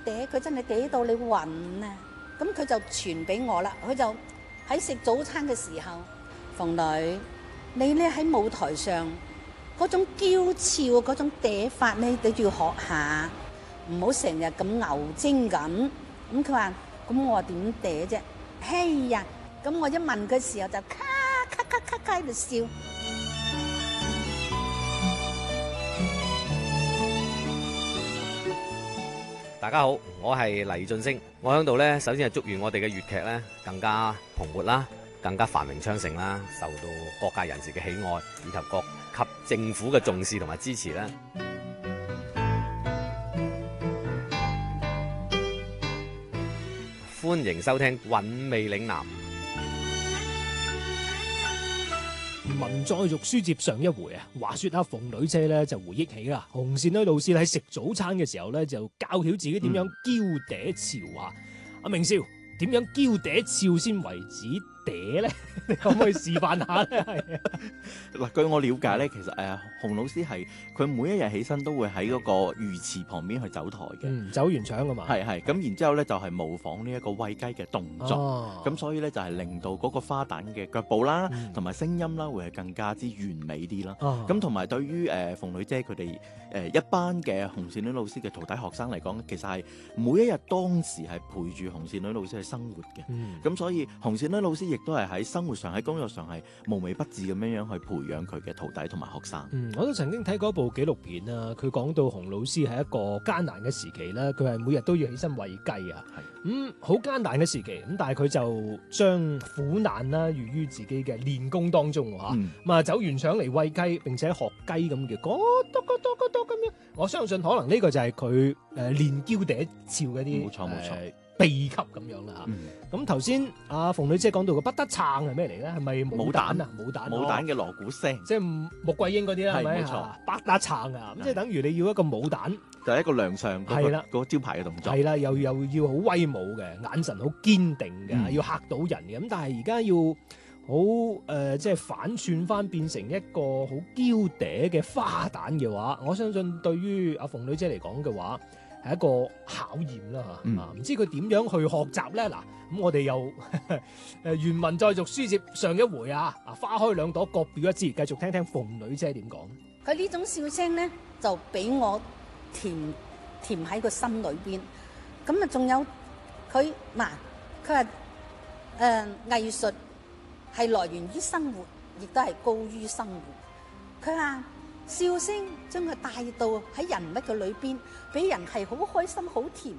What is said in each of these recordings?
嗲，佢真係嗲到你暈啊！咁佢就傳俾我啦，佢就喺食早餐嘅時候，鳳女，你咧喺舞台上嗰種嬌俏嗰種嗲法咧，你都要學下，唔好成日咁牛精咁。咁佢話：咁我話點嗲啫？哎呀！咁我一問佢時候就咔咔咔咔咔喺度笑。 大家好，我係黎俊升。我喺度呢，首先係祝願我哋嘅粵劇呢更加蓬勃啦，更加繁榮昌盛啦，受到各界人士嘅喜愛，以及各級政府嘅重視同埋支持啦。歡迎收聽《韻味嶺南》。 文再續書接上一回啊，話說阿鳳女姐咧就回憶起啦，紅線女老師喺食早餐嘅時候咧就教曉自己點樣嬌嗲俏啊。阿明少，點樣嬌嗲俏先為止嗲咧？你可唔可以示範下咧？係嗱，據我了解咧，其實洪老師係佢每一日起身都會喺嗰個魚池旁邊去走台嘅， 走完場噶嘛。 係咁，然之後咧就係模仿呢一個餵雞嘅動作，咁所以咧就係令到嗰個花旦嘅腳步啦，同埋聲音啦，會係更加之完美啲啦。咁同埋對於鳳女姐佢哋一班嘅紅線女老師嘅徒弟學生嚟講，其實係每一日當時係陪住紅線女老師去生活嘅。咁所以紅線女老師亦都係喺生活上、喺工作上係無微不至咁樣去培養佢嘅徒弟同埋學生。 我都曾經睇過一部紀錄片啊，佢講到洪老師係一個艱難嘅時期咧，佢係每日都要起身餵雞啊。好艱難嘅時期，咁但係佢就將苦難啦寓於自己嘅練功當中嚇。走完場嚟餵雞，並且學雞咁嘅嗰篤咁樣。我相信可能呢個就係佢練嬌嗲俏嘅啲冇錯秘笈咁樣啦嚇。咁頭先阿鳳女姐講到嘅不得撐係咩嚟咧？係咪武旦啊？武旦嘅鑼鼓聲， 即係穆桂英嗰啲啦，係咪？ 冇錯， 不得撐啊！咁即係等於你要一個武旦， 就係一個亮相嗰個招牌嘅動作。 係啦，又要好威武嘅，眼神好堅定嘅，要嚇到人嘅。咁但係而家要好即係反串翻變成一個好嬌嗲嘅花旦嘅話，我相信對於阿鳳女姐嚟講嘅話，係一個考驗啦嚇。唔知佢點樣去學習咧？嗱，咁我哋又原文再續書接上一回啊！花開兩朵，各表一枝，繼續聽聽鳳女姐點講。 佢呢種笑聲咧，就俾我甜喺個心裏邊。咁啊，仲有佢話藝術係來源於生活，亦都係高於生活。佢話笑聲將佢帶到喺人物嘅裏邊，俾人係好開心、好甜。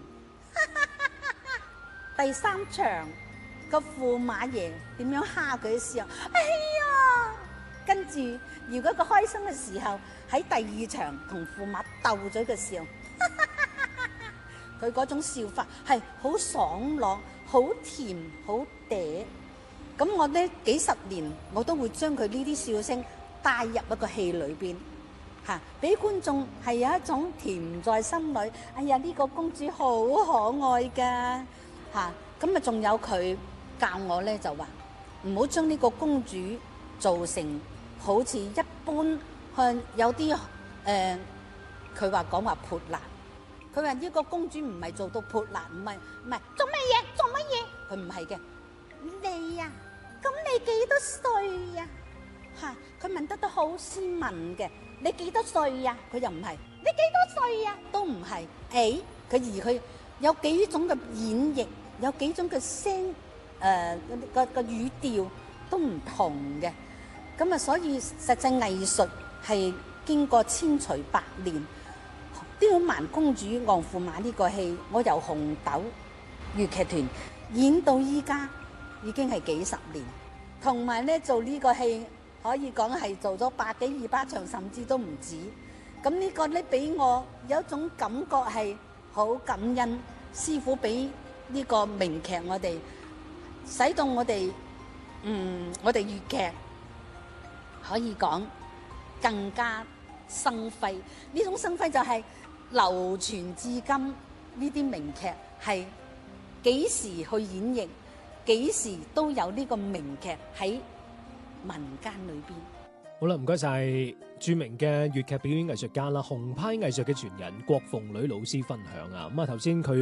第三場個駙馬爺點樣蝦佢嘅時候，哎呀！跟住如果佢開心嘅時候，喺第二場同駙馬鬥咗嘅時候，佢嗰種笑法係好爽朗、好甜、好嗲。咁我呢幾十年我都會將佢呢啲笑聲帶入一個戲裏邊。俾觀眾係有一種甜在心裏。哎呀，呢個公主好可愛㗎咁啊，仲有佢教我咧，就話唔好將呢個公主做成好似一般向有啲佢話講話潑辣。佢話呢個公主唔係做到潑辣，唔係做乜嘢，佢唔係嘅。你呀，咁你幾多歲呀？佢問得都好斯文嘅。你幾多歲呀？佢又唔係。你幾多歲呀？都唔係。佢有幾種嘅演繹，有幾種嘅聲，個語調都唔同嘅。咁啊，所以實際藝術係經過千錘百煉。刁蠻公主昂駙馬呢個戲，我由紅豆粵劇團演到依家已經係幾十年，同埋咧做呢個戲可以講係做咗100幾200場，甚至都唔止。咁呢個咧俾我有一種感覺係好感恩師傅俾呢個名劇我哋，使到我哋粵劇可以講更加生輝。呢種生輝就係流傳至今，呢啲名劇係幾時去演繹，幾時都有呢個名劇喺民間裏邊。 好啦，唔該晒著名嘅粵劇表演藝術家啦，紅派藝術嘅傳人郭鳳女老師分享啊。咁啊，頭先佢